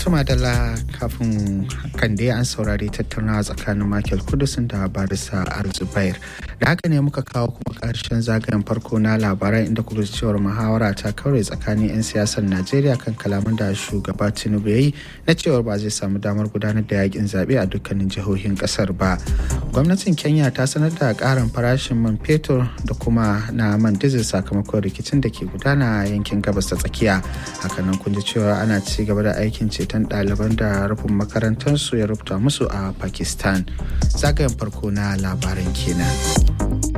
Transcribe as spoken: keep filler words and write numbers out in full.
Tuma da kafin kan dai an saurari tattaunawa tsakanin Michael Kudusin da Barisa Arzubair. Da haka ne muka kawo kuma ƙarshen zagayen farko na labaran inda kuka cewar muhawara ta kaure tsakanin 'yan siyasar Najeriya kan kalaman da shugaba Tinubu ya yi na cewar ba zai samu damar gudanar da yakin zaɓe a dukkanin jihohin ƙasar ba. Gwamnatin Kenya ta sanar da ƙarin farashin man fetur da kuma na man diesel sakamakon rikicin da ke gudana a yankin gabas ta tsakiya. Hakanan kun ji cewa ana ci gaba da aikin ceton ɗaliban da rufin makarantarsu ya rubuta musu a Pakistan. Zagayen farko na labaran kenan.